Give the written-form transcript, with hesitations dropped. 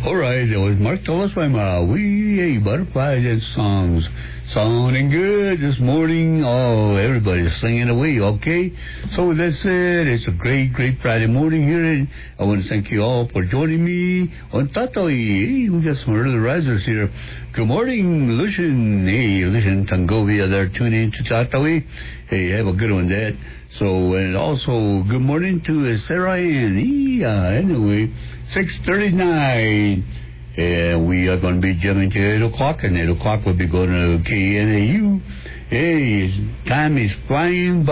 All right, it was Mark Thomas by We Butterflies and Songs. Sounding good this morning. Oh, everybody's singing away, okay? So with that said, it's a great Friday morning here, and I want to thank you all for joining me on Tatoy. Hey, we got some early risers here. Good morning, Lucian. Hey, Lucian Tangovia there tuning in to Tatoy. Hey, have a good one, Dad. So, and also, good morning to Sarah Ann. Yeah, anyway, 6:39. And we are going to be jamming to 8 o'clock, and 8 o'clock we'll be going to KNAU. Hey, time is flying by.